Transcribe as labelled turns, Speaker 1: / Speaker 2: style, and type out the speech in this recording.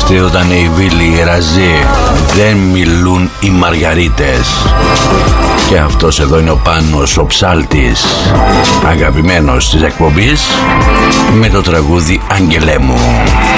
Speaker 1: Στείλονταν οι Βίλοι Εραζοί. Δεν μιλούν οι Μαργαρίτες. Και αυτός εδώ είναι ο Πάνος ο Ψάλτης, αγαπημένος της εκπομπής, με το τραγούδι Άγγελέ μου.